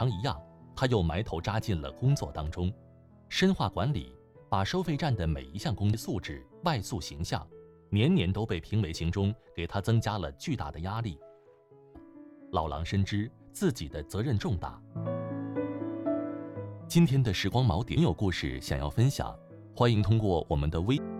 常一样，他又埋头扎进了工作当中，深化管理，把收费站的每一项工作素质、外塑形象，年年都被评为行中，给他增加了巨大的压力。老狼深知自己的责任重大。今天的时光锚点有故事想要分享，欢迎通过我们的微